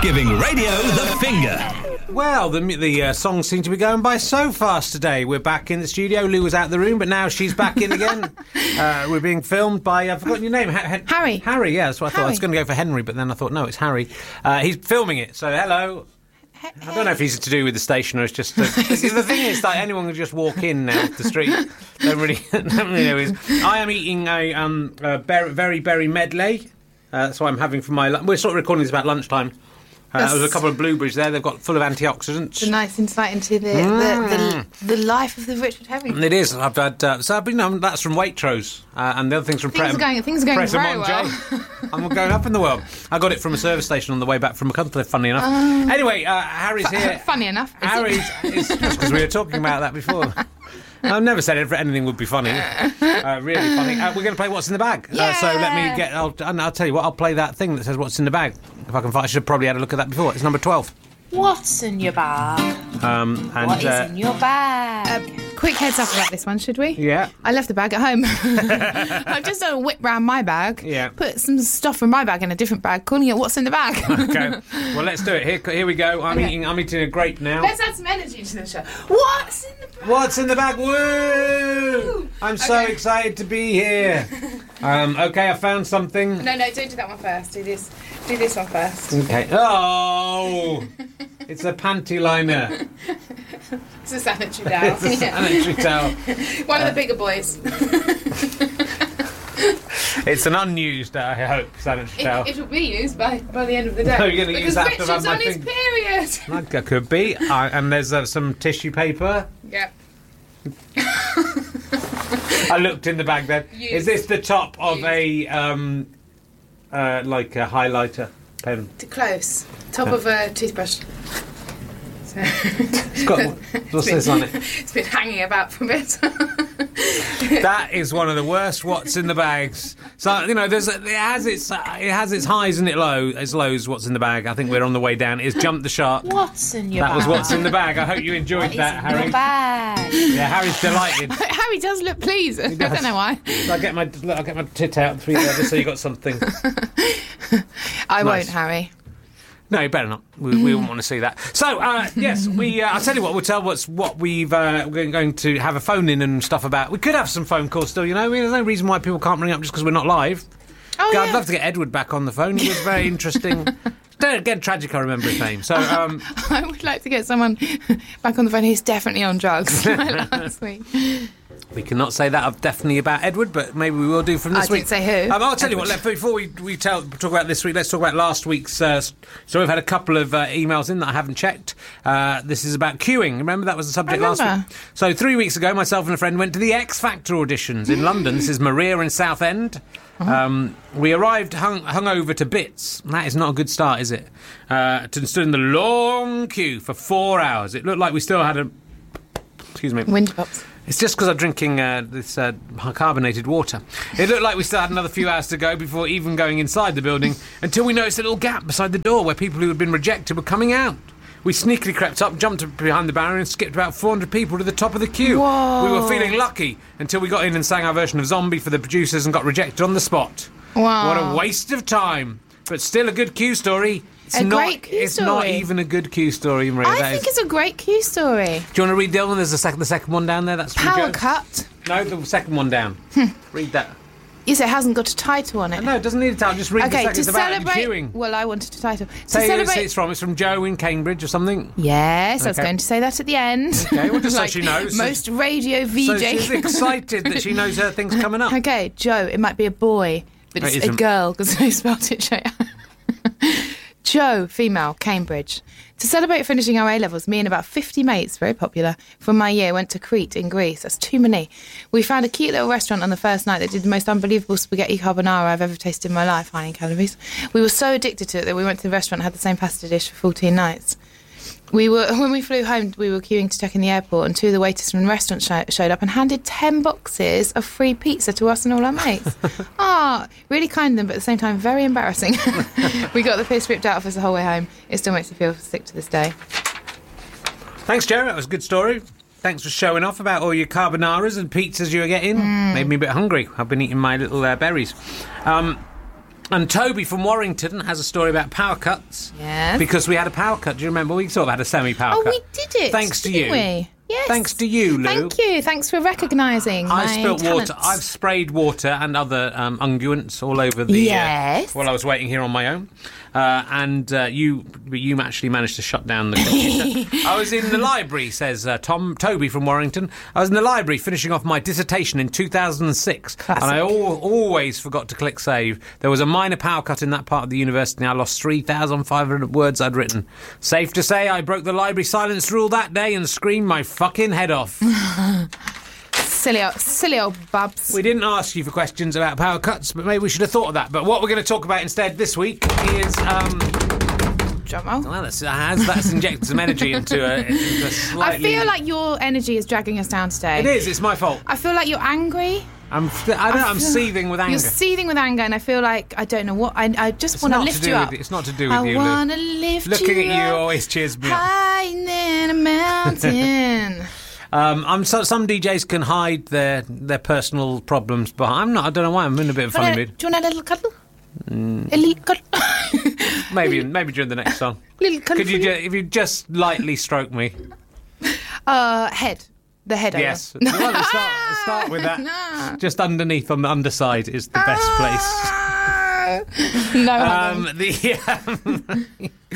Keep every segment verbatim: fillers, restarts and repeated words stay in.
Giving radio the finger. Well, the the uh, songs seem to be going by so fast today. We're back in the studio. Lou was out the room, but now she's back in again. uh, we're being filmed by, I've forgotten your name. Ha- ha- Harry. Harry, yeah, that's what I thought. Harry. I was going to go for Henry, but then I thought, no, it's Harry. Uh, he's filming it, so hello. Hey. I don't know if he's to do with the station or it's just... Uh, the thing is that anyone can just walk in now off the street. Don't really, don't really know. Is I am eating a, um, a berry, very berry medley. Uh, that's what I'm having for my... Lu- We're sort of recording this about lunchtime. Uh, there was a couple of blueberries there. They've got full of antioxidants. It's a nice insight into the Mm. the, the, the life of the Richard Herring. It is. I've had... Uh, so I've been... Um, that's from Waitrose. Uh, and the other thing's from... Things are going- things are going Pret a very Manger. I'm going up in the world. I got it from a service station on the way back from Cunliffe, funny enough. Uh, anyway, uh, Harry's here. Funny enough. Is Harry's... It's just because we were talking about that before. I've never said anything would be funny. Uh, really funny. Uh, we're going to play What's in the Bag. Yeah. Uh, so let me get... I'll, I'll tell you what, I'll play that thing that says What's in the Bag. If I can find... I should have probably had a look at that before. It's number twelve. What's in your bag? Um, and, What is uh, in your bag? Um, quick heads up about this one, should we? Yeah. I left the bag at home. I've just done a whip round my bag. Yeah. Put some stuff from my bag in a different bag, calling it What's in the Bag. Okay. Well, let's do it. Here, here we go. I'm Okay. eating. I'm eating a grape now. Let's add some energy to the show. What's in the bag? What's in the bag? Woo! I'm so Okay. excited to be here. Um, okay, I found something. No, no, don't do that one first. Do this. Do this one first. Okay. Oh, it's a panty liner. It's a sanitary towel. It's a sanitary towel. One of the bigger boys. It's an unused, uh, I hope, sanitary towel. It, it will be used by, by the end of the day. No, you're gonna use because that to Richard's rub my on his thing. period. That could be. Uh, and there's uh, some tissue paper. Yeah. I looked in the bag then. Used. Is this the top of Used. a um, uh, like a highlighter pen? Too close. Top of a toothbrush. So It's got what's this on it? it's been hanging about for a bit. That is one of the worst what's in the bags. So you know, there's a, it has its uh, it has its highs and it low its lows. What's in the bag? I think we're on the way down. It's Jump the Shark. What's in your That bag? was what's in the bag. I hope you enjoyed What is that, in Harry. your bag? Yeah, Harry's delighted. Harry does look pleased. I don't know why. I'll get my I'll get my tit out for you there, just so you got something. I Nice. won't, Harry. No, you better not. We, we wouldn't want to see that. So, uh, yes, we. Uh, I'll tell you what. We'll tell what's what we've. Uh, we're going to have a phone in and stuff about. We could have some phone calls still. You know, I mean, there's no reason why people can't ring up just because we're not live. Oh, God, yeah. I'd love to get Edward back on the phone. He was very interesting. Don't again tragic. I remember his name. So, um, I would like to get someone back on the phone who's definitely on drugs. Like last week. we cannot say that of definitely about Edward, but maybe we will do from this I week. didn't say who. Um, I'll tell you what. Let, before we we tell, talk about this week, let's talk about last week's. Uh, so we've had a couple of uh, emails in that I haven't checked. Uh, this is about queuing. Remember that was the subject I last remember. week. So three weeks ago, myself and a friend went to the X Factor auditions in London. This is Maria in Southend. Um, we arrived hung, hung over to bits. That is not a good start, is it? Uh, to stood in the long queue for four hours. It looked like we still had a. Excuse me. Winter pops. It's just because I'm drinking uh, this uh, carbonated water. It looked like we still had another few hours to go before even going inside the building until we noticed a little gap beside the door where people who had been rejected were coming out. We sneakily crept up, jumped behind the barrier and skipped about four hundred people to the top of the queue. Whoa. We were feeling lucky until we got in and sang our version of Zombie for the producers and got rejected on the spot. Wow. What a waste of time. But still a good queue story. It's A not, great queue It's not story. even a good queue story, Maria. I That think is- it's a great Q story. Do you want to read the other one? There's a sec- the second one down there. That's from Power Joe. cut. No, the second one down. Read that. Yes, it hasn't got a title on it. No, it doesn't need a title. Just read the Okay, second. to It's about celebrate. queuing. Well, I wanted a title. To Say who celebrate. it's from. It's from Joe in Cambridge or something. Yes, I was Okay. going to say that at the end. Okay, well, just so Like she knows. Most radio So V J. she's excited that she knows her thing's coming up. Okay, Joe. It might be a boy, but No, it's it a isn't. girl because I spelled it straight out. Joe, female, Cambridge. To celebrate finishing our A-levels, me and about fifty mates, very popular, from my year went to Crete in Greece. That's too many. We found a cute little restaurant on the first night that did the most unbelievable spaghetti carbonara I've ever tasted in my life, high in calories. We were so addicted to it that we went to the restaurant and had the same pasta dish for fourteen nights. We were when we flew home, we were queuing to check in the airport, and two of the waiters from the restaurant sh- showed up and handed ten boxes of free pizza to us and all our mates. Ah, really kind of them, but at the same time very embarrassing. We got the piss ripped out of us the whole way home. It still makes me feel sick to this day. Thanks, Joe. That was a good story. Thanks for showing off about all your carbonaras and pizzas you were getting. Mm. Made me a bit hungry. I've been eating my little uh, berries. Um, And Toby from Warrington has a story about power cuts. Yes. Because we had a power cut. Do you remember? We sort of had a semi-power Oh, cut. we did it. Thanks to didn't you. We? Yes. Thanks to you, Lou. Thank you. Thanks for recognising my I spilt talents. water. I've sprayed water and other um, unguents all over the. Yes. Uh, while I was waiting here on my own, uh, and uh, you, you actually managed to shut down the computer. I was in the library, says uh, Tom Toby from Warrington. I was in the library finishing off my dissertation in two thousand six, Classic. and I al- always forgot to click save. There was a minor power cut in that part of the university, and I lost three thousand five hundred words I'd written. Safe to say, I broke the library silence rule that day and screamed my fucking head off. Silly old, silly old bubs. We didn't ask you for questions about power cuts, but maybe we should have thought of that. But what we're going to talk about instead this week is... Um, Drum roll. well, that's, has, that's injected some energy into a, into a I slightly... feel like your energy is dragging us down today. It is, it's my fault. I feel like you're angry. I'm, I don't know, I'm feel- seething with anger. You're seething with anger, and I feel like I don't know what. I, I just It's want to not lift to do you with up. It's not to do with I you, Lou. want to lift Looking you at you up always cheers me up. high in a mountain. Um, I'm so, some D Js can hide their their personal problems behind. I'm not. I don't know why. I'm in a bit of a funny Wanna- mood. Do you want a little cuddle? Mm. A little cuddle. Maybe maybe during the next song. little cuddle. Could you for ju- if you just lightly stroke me? Uh, head. The head. Yes. area. Well, let's start, let's start with that. No. Just underneath on the underside is the best place. No. Um, the um,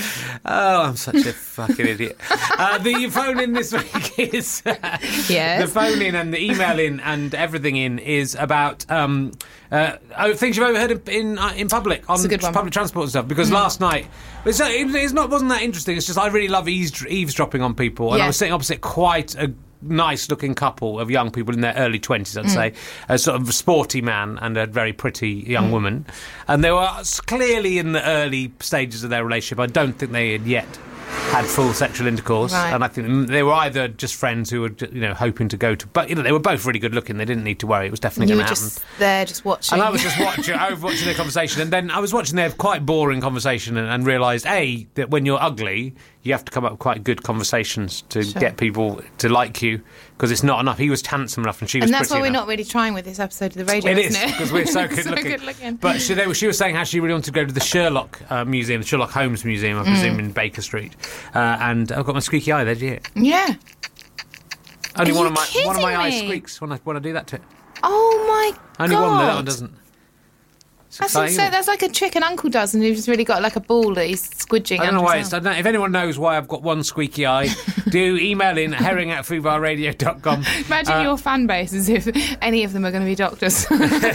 oh, I'm such a fucking idiot. Uh, the phone in this week is Yes. the phone in and the email in and everything in is about um, uh, oh, things you've overheard in in, uh, in public on It's a good one. public transport and stuff. Because last night it's, it, it's not wasn't that interesting. It's just I really love eaves, eavesdropping on people, and I Yeah. was sitting opposite quite a nice looking couple of young people in their early twenties, I'd say, a sort of sporty man and a very pretty young woman, and they were clearly in the early stages of their relationship. I don't think they had yet had full sexual intercourse, Right. and I think they were either just friends who were, you know, hoping to go to, but you know, they were both really good looking. They didn't need to worry; it was definitely You going were to happen. just there, just watching. And I was just watching, I was watching their conversation, and then I was watching their quite boring conversation, and, and realised, A, that when you're ugly, you have to come up with quite good conversations to Sure. get people to like you, because it's not enough. He was handsome enough, and she was and that's pretty what we're enough. not really trying with this episode of the radio, It is, isn't it? because we're so good so looking. good looking. But she, they, were- she was saying how she really wanted to go to the Sherlock uh, Museum, the Sherlock Holmes Museum, I Mm. presume, in Baker Street. Uh, and I've got my squeaky eye there, do you hear it? Yeah. Only Are one you of my one of my kidding eyes me? squeaks when I when I do that to it. Oh my Only god. one, though, that one doesn't. It's That's exciting, insane. isn't it? That's like a trick an uncle does, and he's just really got like a ball that he's squidging. I don't know under why. his It's, I arm. don't know, if anyone knows why I've got one squeaky eye, do email in herring at fubar radio dot com. Imagine Uh, your fan base as if any of them are going to be doctors.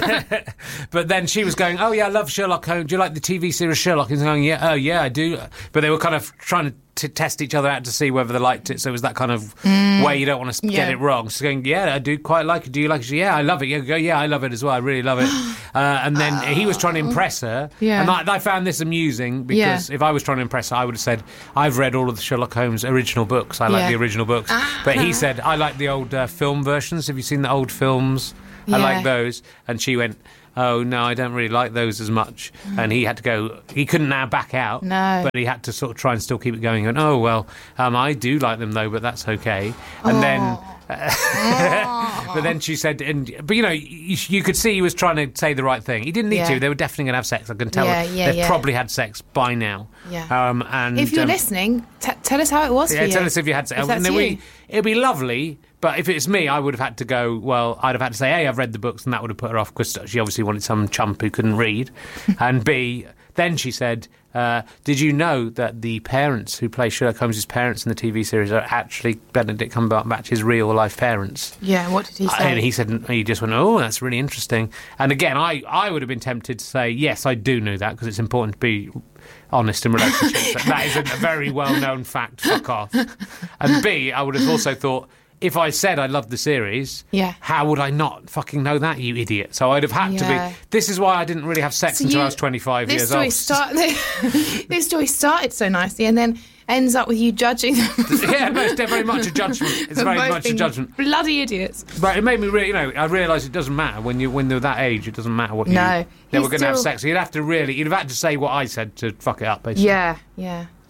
But then she was going, "Oh yeah, I love Sherlock Holmes. Do you like the T V series Sherlock?" He's going, "Yeah, oh yeah, I do." But they were kind of trying to to test each other out to see whether they liked it. So it was that kind of way you don't want to Yeah. get it wrong. So going, "Yeah, I do quite like it. Do you like it?" She, "Yeah, I love it." You go, "Yeah, I love it as well. I really love it." uh, and then he was trying to impress her. Yeah. And I, I found this amusing because Yeah. if I was trying to impress her, I would have said, "I've read all of the Sherlock Holmes original books. I like Yeah. the original books." But he said, "I like the old uh, film versions. Have you seen the old films? I Yeah. like those." And she went, "Oh no, I don't really like those as much." And he had to go. He couldn't now back out. No. But he had to sort of try and still keep it going. And oh well, um, I do like them though, but that's okay. And then. But then she said, and but you know, you, you could see he was trying to say the right thing. He didn't need Yeah. to. They were definitely going to have sex. I can tell. Yeah, them. yeah, They've yeah. probably had sex by now. Yeah. Um, and if you're um, listening, t- tell us how it was yeah, for you. tell us if you had sex. If that's And then you. we, it'd be lovely. But if it's me, I would have had to go, well, I'd have had to say, A, I've read the books, and that would have put her off because she obviously wanted some chump who couldn't read. And B, then she said, uh, did you know that the parents who play Sherlock Holmes' parents in the T V series are actually Benedict Cumberbatch's real-life parents? Yeah, what did he say? And he said, he just went, oh, that's really interesting. And again, I, I would have been tempted to say, yes, I do know that because it's important to be honest in relationships. That is a very well-known fact. Fuck off. And B, I would have also thought, if I said I loved the series, Yeah. how would I not fucking know that, you idiot? So I'd have had Yeah. to be... This is why I didn't really have sex So until you- I was twenty-five this years story old. start, this story started so nicely and then ends up with you judging them. Yeah, no, it's very much a judgment. It's for very both much a being judgment. Bloody idiots. But it made me really, you know, I realised it doesn't matter when you when they're that age. It doesn't matter what you. No, They he's were going to have still- sex. You'd have to really, you'd have had to say what I said to fuck it up, basically. Yeah, yeah.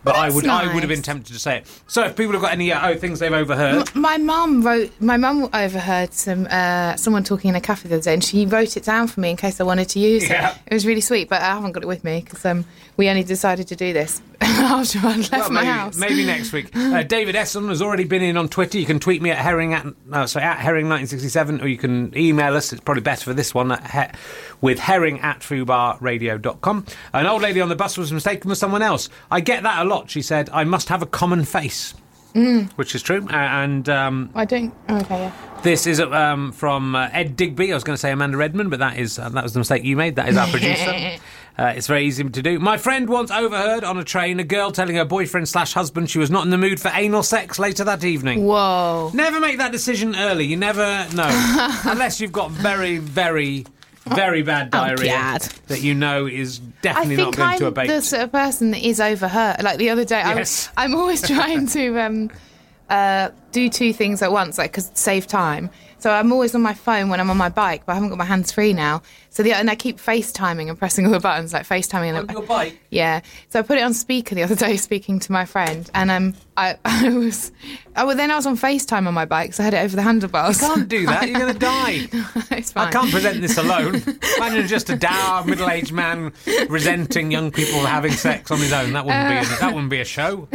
But I that's would I would have been nice. tempted to say it. So if people have got any uh, oh things they've overheard, M- My mum wrote. My mum overheard some uh, someone talking in a cafe the other day, and she wrote it down for me in case I wanted to use Yeah. it. It was really sweet, but I haven't got it with me because um, we only decided to do this after I left well, my maybe, house. maybe next week. Uh, David Esson has already been in on Twitter. You can tweet me at herring at no, sorry, at herring nineteen sixty-seven, or you can email us. It's probably better for this one at he- with herring at fubar radio dot com. An old lady on the bus was mistaken for someone else. I get that a lot. She said, "I must have a common face," Mm. which is true. Uh, and um, I don't. oh, Okay, yeah. this is um, from uh, Ed Digby. I was going to say Amanda Redmond, but that is uh, that was the mistake you made. That is our producer. Uh, it's very easy to do. My friend once overheard on a train a girl telling her boyfriend slash husband she was not in the mood for anal sex later that evening. Whoa. Never make that decision early. You never know. Unless you've got very, very, very bad diarrhea God. that you know is I definitely not think going I'm to abate. the sort of person that is overheard. Like the other day, I Yes. was, I'm always trying to um, uh, do two things at once, like because save time. So I'm always on my phone when I'm on my bike, but I haven't got my hands free now. So the and I keep FaceTiming and pressing all the buttons, like FaceTiming. And On your bike? Yeah. So I put it on speaker the other day, speaking to my friend, and um, I, I was, oh, well, then I was on FaceTime on my bike, so I had it over the handlebars. You can't do that. You're going to die. It's fine. I can't present this alone. Imagine just a dour middle-aged man resenting young people having sex on his own. That wouldn't be a, that wouldn't be a show.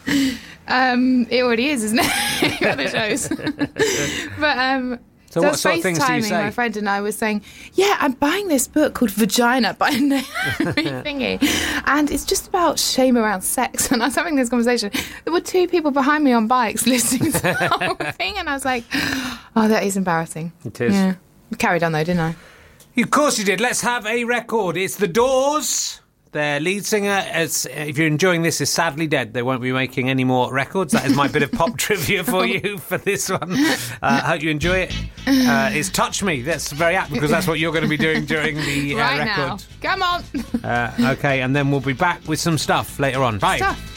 Um, it already is, isn't it? Other shows. But um, So I what was sort of things do you FaceTiming say? my friend and I was saying, yeah, I'm buying this book called Vagina by Naomi Thingy, and it's just about shame around sex. And I was having this conversation. There were two people behind me on bikes listening to the whole thing, and I was like, oh, that is embarrassing. It is. Yeah. Carried on though, didn't I? Of course you did. Let's have a record. It's The Doors. Their lead singer, as, if you're enjoying this, is sadly dead. They won't be making any more records. That is my bit of pop trivia for you for this one. I uh, hope you enjoy it. Uh, it's Touch Me. That's very apt because that's what you're going to be doing during the uh, right record. now. Come on. Uh, okay, and then we'll be back with some stuff later on. Bye. Stuff.